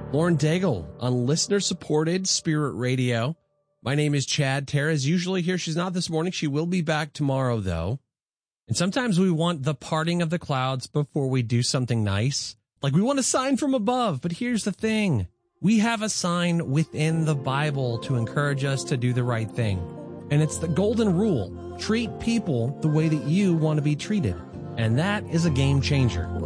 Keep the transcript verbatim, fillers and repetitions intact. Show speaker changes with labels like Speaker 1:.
Speaker 1: Lauren Daigle on listener-supported Spirit Radio. My name is Chad. Tara's usually here. She's not this morning. She will be back tomorrow, though. And sometimes we want the parting of the clouds before we do something nice. Like we want a sign from above. But here's the thing. We have a sign within the Bible to encourage us to do the right thing. And it's the golden rule. Treat people the way that you want to be treated. And that is a game changer.